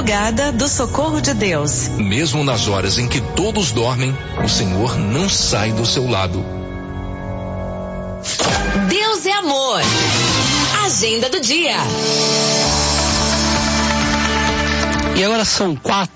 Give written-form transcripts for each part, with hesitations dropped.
Madrugada do Socorro de Deus. Mesmo nas horas em que todos dormem, o Senhor não sai do seu lado. Deus é amor. Agenda do dia. E agora são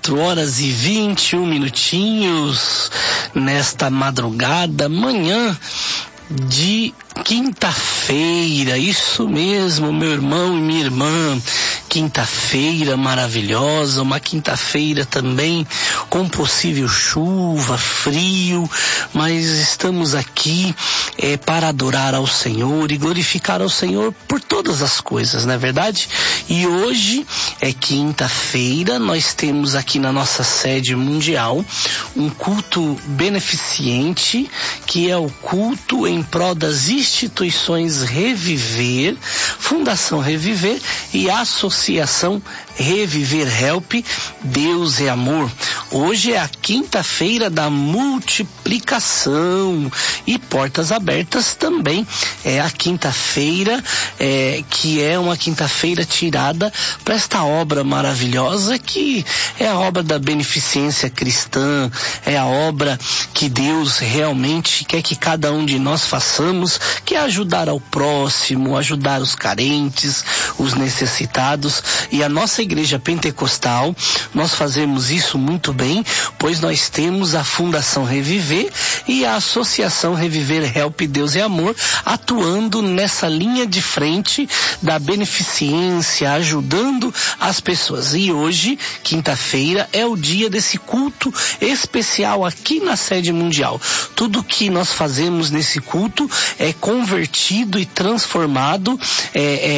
4h21 nesta madrugada, manhã de quinta-feira. Isso mesmo, meu irmão e minha irmã. Quinta-feira maravilhosa, uma quinta-feira também com possível chuva, frio, mas estamos aqui para adorar ao Senhor e glorificar ao Senhor por todas as coisas, não é verdade? E hoje é quinta-feira, nós temos aqui na nossa sede mundial um culto beneficente, que é o culto em prol das instituições Reviver, Fundação Reviver e Associação Reviver Help, Deus é Amor. Hoje é a quinta-feira da multiplicação e portas abertas também. É a quinta-feira que é uma quinta-feira tirada para esta obra maravilhosa que é a obra da beneficência cristã, é a obra que Deus realmente quer que cada um de nós façamos, que é ajudar ao próximo, ajudar os carentes, os necessitados. E a nossa igreja pentecostal, nós fazemos isso muito bem, pois nós temos a Fundação Reviver e a Associação Reviver Help, Deus é Amor, atuando nessa linha de frente da beneficência, ajudando as pessoas. E hoje, quinta-feira, é o dia desse culto especial aqui na sede mundial. Tudo que nós fazemos nesse culto é convertido e transformado